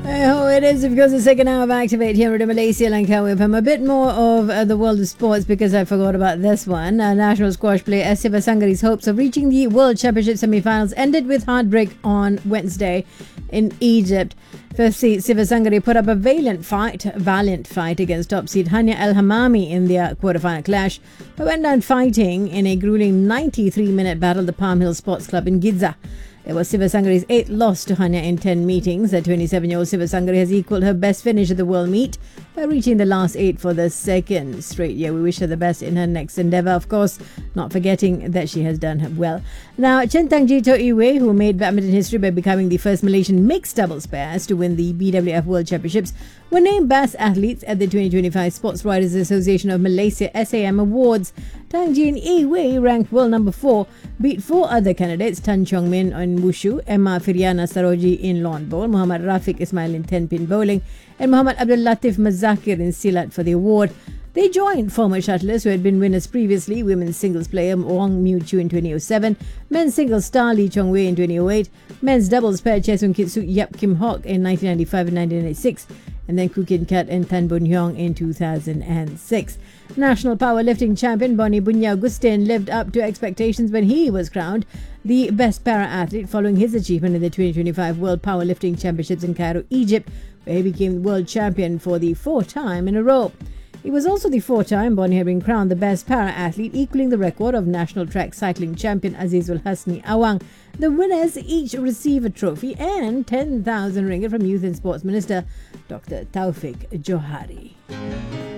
Oh, it is, of course, the second hour of Activate here at Malaysia Lanka with him. A bit more of the world of sports because I forgot about this one. National squash player Siva Sangari's hopes of reaching the World Championship semi-finals ended with heartbreak on Wednesday in Egypt. Firstly, Siva Sangari put up a valiant fight against top seed Hania El Hamami in their quarterfinal clash, but went down fighting in a grueling 93-minute battle at the Palm Hill Sports Club in Giza. It was Siva Sangari's 8th loss to Hania in 10 meetings. The 27-year-old Siva Sangari has equalled her best finish at the World Meet by reaching the last 8 for the second straight year. We wish her the best in her next endeavour, of course, not forgetting that she has done well. Now, Chen Tangji Toiwe, who made badminton history by becoming the first Malaysian mixed doubles pairs to win the BWF World Championships, were named Best Athletes at the 2025 Sports Writers Association of Malaysia SAM Awards. Tang Jin Wei, ranked world number 4, beat 4 other candidates: Tan Chong Min in Wushu, Emma Firiana Saroji in lawn bowl, Muhammad Rafiq Ismail in 10-pin bowling, and Muhammad Abdul Latif Mazakir in Silat for the award. They joined former shuttlers who had been winners previously: women's singles player Wong Miu Chu in 2007, men's singles star Lee Chong Wei in 2008, men's doubles pair Chesung Kitsu Yap Kim Hock in 1995 and 1996, and then Kukin Kat and Tan Bun Hyong in 2006. National powerlifting champion Bonnie Bunya Agustin lived up to expectations when he was crowned the best para-athlete following his achievement in the 2025 World Powerlifting Championships in Cairo, Egypt, where he became world champion for the 4th time in a row. He was also the 4th time Bonnie had been crowned the best para-athlete, equaling the record of national track cycling champion Azizul Hasni Awang. The winners each receive a trophy and 10,000 ringgit from Youth and Sports Minister Dr. Taufik Johari.